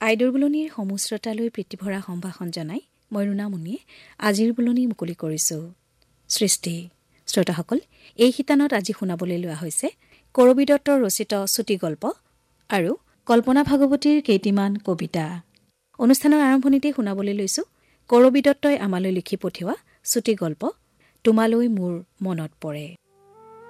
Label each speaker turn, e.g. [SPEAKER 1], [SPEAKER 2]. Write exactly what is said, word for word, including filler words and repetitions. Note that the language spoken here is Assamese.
[SPEAKER 1] আইদৰ বুলনিৰ সমুশ্ৰতালৈ প্ৰীতিভৰা সম্ভাষণ জনাই মই ৰুণা মুনিয়ে আজিৰ বুলনি মুকলি কৰিছোঁ। সৃষ্টি শ্ৰোতাসকল, এই শিতানত আজি শুনাবলৈ লোৱা হৈছে কৰবী দত্তৰ ৰচিত চুটি গল্প আৰু কল্পনা ভাগৱতীৰ কেইটিমান কবিতা। অনুষ্ঠানৰ আৰম্ভণিতে শুনাবলৈ লৈছো কৰবী দত্তই আমালৈ লিখি পঠিওৱা চুটি গল্প তোমালৈ মোৰ মনত পৰে।